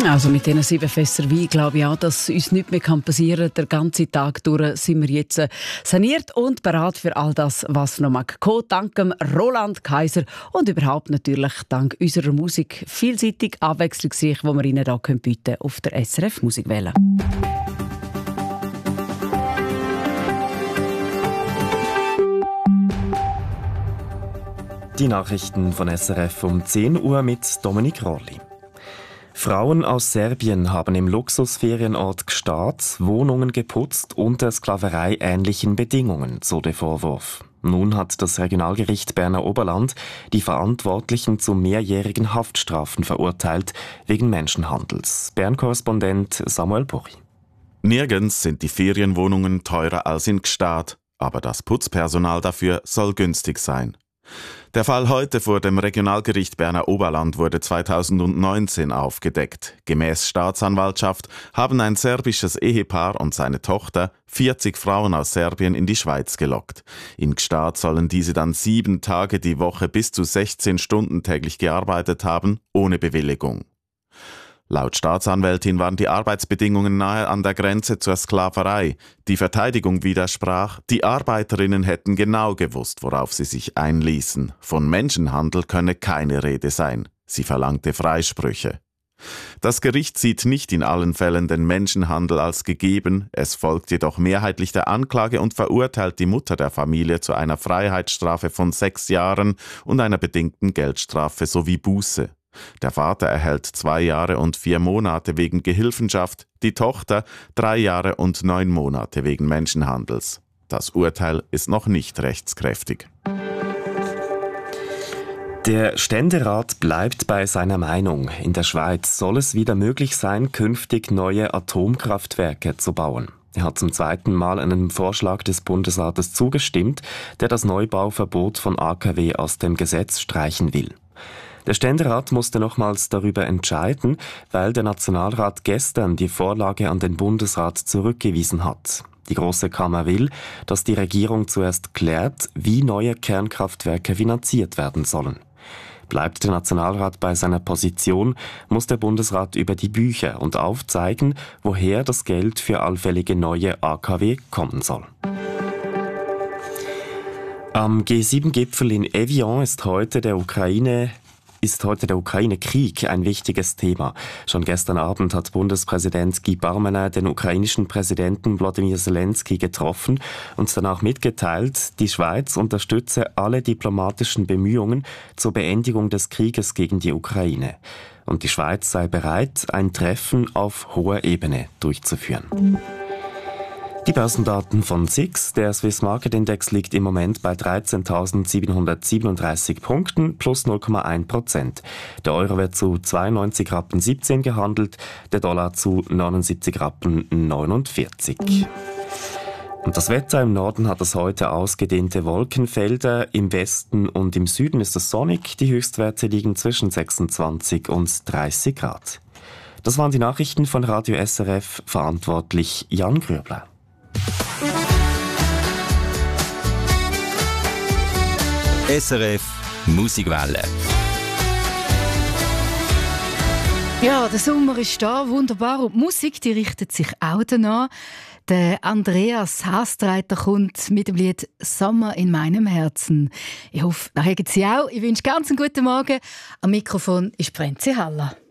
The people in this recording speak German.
Also mit diesen 7 Fässern Wein glaube ich auch, dass uns nichts mehr passieren kann. Den ganzen Tag durch sind wir jetzt saniert und bereit für all das, was noch mag kommen. Dank dem Roland Kaiser und überhaupt natürlich dank unserer Musik. Vielseitig, abwechslungsreich, die wir Ihnen hier bieten können auf der SRF Musikwelle. Die Nachrichten von SRF um 10 Uhr mit Dominik Rolli. Frauen aus Serbien haben im Luxusferienort Gstaad Wohnungen geputzt unter sklavereiähnlichen Bedingungen, so der Vorwurf. Nun hat das Regionalgericht Berner Oberland die Verantwortlichen zu mehrjährigen Haftstrafen verurteilt wegen Menschenhandels. Bern-Korrespondent Samuel Pori. Nirgends sind die Ferienwohnungen teurer als in Gstaad, aber das Putzpersonal dafür soll günstig sein. Der Fall heute vor dem Regionalgericht Berner Oberland wurde 2019 aufgedeckt. Gemäß Staatsanwaltschaft haben ein serbisches Ehepaar und seine Tochter 40 Frauen aus Serbien in die Schweiz gelockt. In Gstaad sollen diese dann 7 Tage die Woche bis zu 16 Stunden täglich gearbeitet haben, ohne Bewilligung. Laut Staatsanwältin waren die Arbeitsbedingungen nahe an der Grenze zur Sklaverei. Die Verteidigung widersprach, die Arbeiterinnen hätten genau gewusst, worauf sie sich einließen. Von Menschenhandel könne keine Rede sein. Sie verlangte Freisprüche. Das Gericht sieht nicht in allen Fällen den Menschenhandel als gegeben, es folgt jedoch mehrheitlich der Anklage und verurteilt die Mutter der Familie zu einer Freiheitsstrafe von 6 Jahren und einer bedingten Geldstrafe sowie Buße. Der Vater erhält 2 Jahre und 4 Monate wegen Gehilfenschaft, die Tochter 3 Jahre und 9 Monate wegen Menschenhandels. Das Urteil ist noch nicht rechtskräftig. Der Ständerat bleibt bei seiner Meinung. In der Schweiz soll es wieder möglich sein, künftig neue Atomkraftwerke zu bauen. Er hat zum 2. Mal einem Vorschlag des Bundesrates zugestimmt, der das Neubauverbot von AKW aus dem Gesetz streichen will. Der Ständerat musste nochmals darüber entscheiden, weil der Nationalrat gestern die Vorlage an den Bundesrat zurückgewiesen hat. Die Grosse Kammer will, dass die Regierung zuerst klärt, wie neue Kernkraftwerke finanziert werden sollen. Bleibt der Nationalrat bei seiner Position, muss der Bundesrat über die Bücher und aufzeigen, woher das Geld für allfällige neue AKW kommen soll. Am G7-Gipfel in Evian ist heute der Ukraine-Krieg ein wichtiges Thema. Schon gestern Abend hat Bundespräsident Guy Parmelin den ukrainischen Präsidenten Wladimir Zelensky getroffen und danach mitgeteilt, die Schweiz unterstütze alle diplomatischen Bemühungen zur Beendigung des Krieges gegen die Ukraine. Und die Schweiz sei bereit, ein Treffen auf hoher Ebene durchzuführen. Die Börsendaten von SIX. Der Swiss Market Index liegt im Moment bei 13.737 Punkten plus 0,1%. Der Euro wird zu 92,17 Rappen gehandelt, der Dollar zu 79,49 Rappen. Und das Wetter im Norden hat es heute ausgedehnte Wolkenfelder. Im Westen und im Süden ist es sonnig. Die Höchstwerte liegen zwischen 26 und 30 Grad. Das waren die Nachrichten von Radio SRF, verantwortlich Jan Grübler. SRF Musikwelle. Ja, der Sommer ist da, wunderbar. Und die Musik, die richtet sich auch danach. Der Andreas Haastreiter kommt mit dem Lied «Sommer in meinem Herzen». Ich hoffe, da haben Sie auch. Ich wünsche ganz einen guten Morgen. Am Mikrofon ist Brenzi Haller.